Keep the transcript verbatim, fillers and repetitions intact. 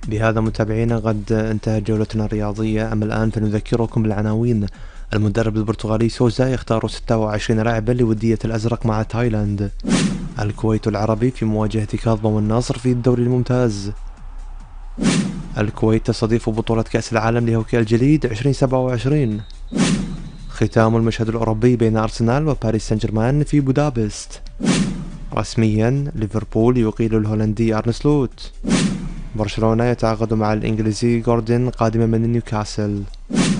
بهذا متابعينا قد انتهت جولتنا الرياضية. أما الآن فنذكركم بالعناوين. المدرب البرتغالي سوزا يختار ستة وعشرين لاعبا لودية الأزرق مع تايلاند. الكويت العربي في مواجهة كاظمة والنصر في الدوري الممتاز. الكويت تستضيف بطولة كأس العالم لهوكي الجليد ألفين وسبعة وعشرين. ختام المشهد الأوروبي بين أرسنال وباريس سان جيرمان في بودابست. رسميا ليفربول يقيل الهولندي أرن سلوت. برشلونة يتعاقد مع الإنجليزي جوردن قادما من نيوكاسل.